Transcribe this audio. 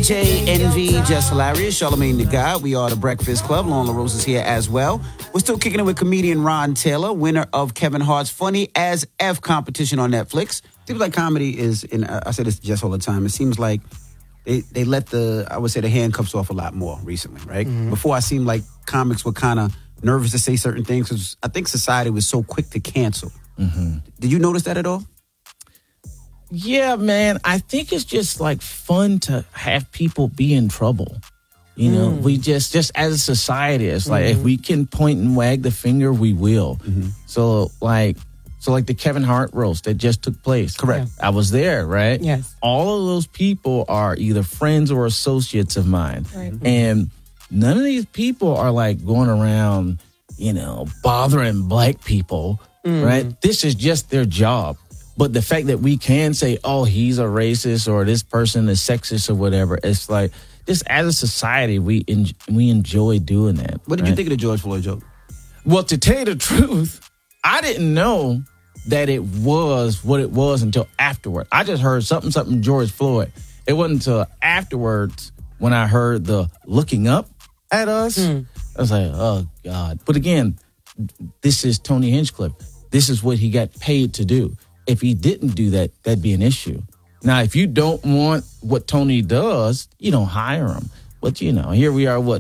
DJ Envy, Just Hilarious, Charlamagne the God. We are the Breakfast Club. Lauren LaRose is here as well. We're still kicking it with comedian Ron Taylor, winner of Kevin Hart's Funny as F competition on Netflix. Seems like comedy is, and I say this to Jess all the time, it seems like they let the handcuffs off a lot more recently, right? Mm-hmm. Before, I seemed like comics were kind of nervous to say certain things because I think society was so quick to cancel. Mm-hmm. Did you notice that at all? Yeah, man. I think it's just like fun to have people be in trouble. You know, we just as a society, it's like if we can point and wag the finger, we will. Mm-hmm. So like the Kevin Hart roast that just took place. Correct. Yeah. I was there, right? Yes. All of those people are either friends or associates of mine. Right. And none of these people are like going around, bothering black people, right? This is just their job. But the fact that we can say, oh, he's a racist or this person is sexist or whatever, it's like, just as a society, we enjoy doing that. What did you think of the George Floyd joke? Well, to tell you the truth, I didn't know that it was what it was until afterward. I just heard something George Floyd. It wasn't until afterwards when I heard the looking up at us. I was like, oh, God. But again, this is Tony Hinchcliffe. This is what he got paid to do. If he didn't do that, that'd be an issue. Now, if you don't want what Tony does, you don't hire him. But, here we are,